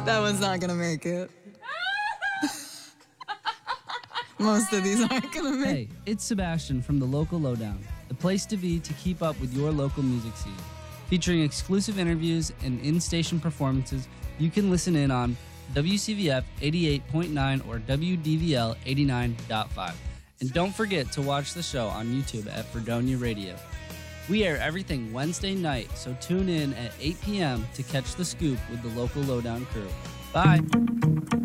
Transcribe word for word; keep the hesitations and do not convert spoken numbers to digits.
That one's not gonna make it. Most of these aren't gonna make Hey, it's Sebastian from the Local Lowdown, the place to be to keep up with your local music scene. Featuring exclusive interviews and in-station performances, you can listen in on W C V F eighty-eight point nine or W D V L eighty-nine point five. And don't forget to watch the show on YouTube at Fredonia Radio. We air everything Wednesday night, so tune in at eight p.m. to catch the scoop with the Local Lowdown crew. Bye!